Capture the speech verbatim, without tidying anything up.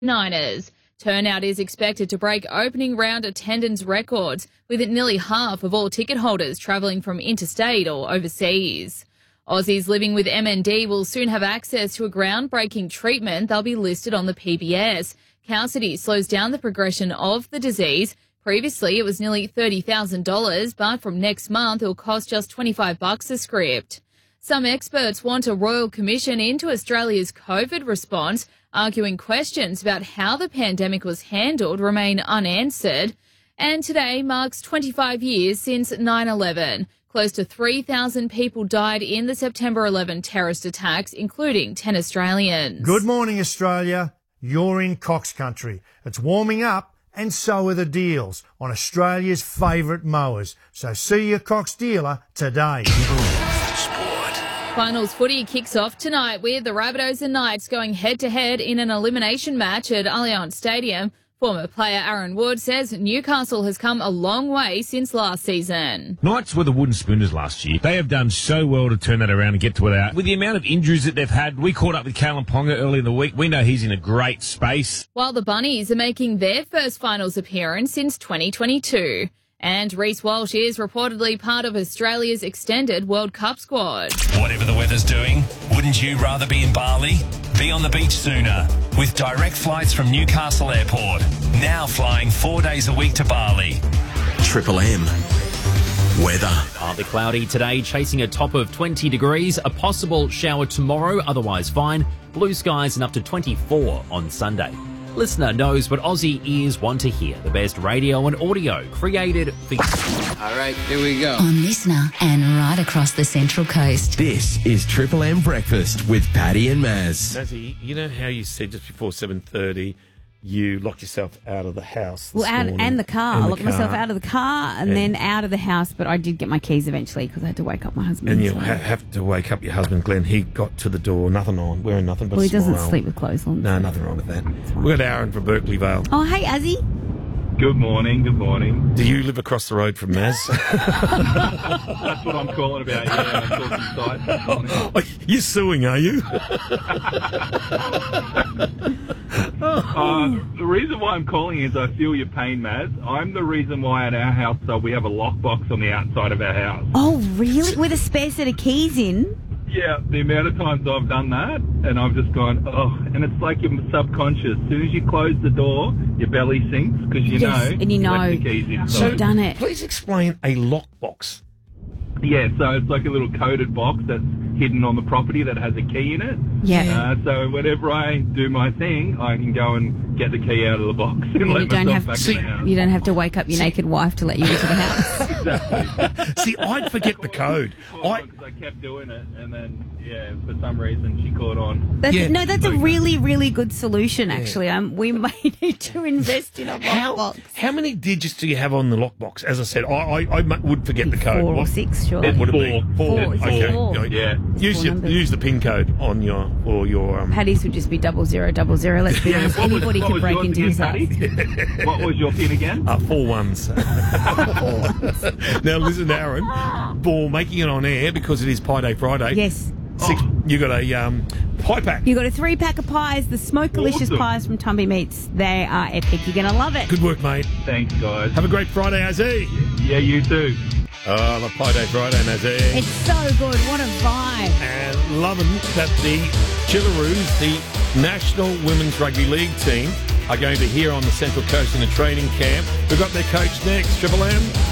Niners. Turnout is expected to break opening round attendance records, with nearly half of all ticket holders travelling from interstate or overseas. Aussies living with M N D will soon have access to a groundbreaking treatment. They'll be listed on the P B S. Cowcity slows down the progression of the disease. Previously, it was nearly thirty thousand dollars, but from next month, it'll cost just twenty-five bucks a script. Some experts want a royal commission into Australia's COVID response, arguing questions about how the pandemic was handled remain unanswered. And today marks twenty-five years since nine eleven. Close to three thousand people died in the September eleventh terrorist attacks, including ten Australians. Good morning, Australia. You're in Cox Country. It's warming up, and so are the deals on Australia's favourite mowers. So see your Cox dealer today. Finals footy kicks off tonight with the Rabbitohs and Knights going head-to-head in an elimination match at Allianz Stadium. Former player Aaron Wood says Newcastle has come a long way since last season. Knights were the wooden spooners last year. They have done so well to turn that around and get to it out. With the amount of injuries that they've had, we caught up with Callum Ponga early in the week. We know he's in a great space. While the Bunnies are making their first finals appearance since twenty twenty-two. And Reece Walsh is reportedly part of Australia's extended World Cup squad. Whatever the weather's doing, wouldn't you rather be in Bali? Be on the beach sooner with direct flights from Newcastle Airport. Now flying four days a week to Bali. Triple M. Weather. Partly cloudy today, chasing a top of twenty degrees. A possible shower tomorrow, otherwise fine. Blue skies and up to twenty-four on Sunday. Listener knows what Aussie ears want to hear. The best radio and audio created for you. All right, here we go. On Listener and right across the Central Coast. This is Triple M Breakfast with Paddy and Maz. Mazzy, you know how you said just before seven thirty you locked yourself out of the house this Well, out, morning? and the car. And I the locked myself car. out of the car and, And- then out of the house, but I did get my keys eventually because I had to wake up my husband. And you so- ha- have to wake up your husband, Glenn. He got to the door, nothing on, wearing nothing but Well, a he doesn't smile. sleep with clothes on. No, so- nothing wrong with that. We've got Aaron from Berkeley Vale. Oh, hey, Azzy. Good morning, good morning. Do you live across the road from Maz? That's what I'm calling about, yeah. I'm talking side. Oh, you're suing, are you? Uh, the reason why I'm calling is I feel your pain, Maz. I'm the reason why at our house uh, we have a lockbox on the outside of our house. Oh, really? With a spare set of keys in? Yeah, the amount of times I've done that, and I've just gone, oh, and it's like your subconscious. As soon as you close the door, your belly sinks because you Yes, know and you know. left the keys So inside. done it. Please explain a lockbox. Yeah, so it's like a little coded box that's hidden on the property that has a key in it. Yeah. Uh, so whenever I do my thing, I can go and get the key out of the box and And let you don't myself have back to, in the house. you don't have to wake up your naked wife to let you into the house. Exactly. See, I'd forget the code. I, Because I kept doing it, and then, yeah, for some reason she caught on. That's, Yeah. No, that's a really, really good solution, actually. Um, we may need to invest in a how, lockbox. how many digits do you have on the lockbox? As I said, I, I, I mu- would forget the code. Four or What- six, sure. It's Would it four. be four? Four, it's Okay. four. Yeah. Use four your, numbers. use the pin code on your or your. Um, Paddy's would just be double zero, double zero. Let's be honest. What was- Anybody what can was break yours into his house. again, Paddy? What was your pin again? Uh, four ones. Now listen, Aaron, for making it on air because it is Pie Day Friday. Yes. Six, you got a um, pie pack. You got a three pack of pies, the Smokelicious Awesome. pies from Tumby Meats. They are epic. You're going to love it. Good work, mate. Thanks, guys. Have a great Friday, Azzy. Yeah, you too. Oh, the Pie Day Friday, Azzy. It's so good. What a vibe. And loving that the Chillaroos, the National Women's Rugby League team, are going to be here on the Central Coast in a training camp. We've got their coach next, Triple M.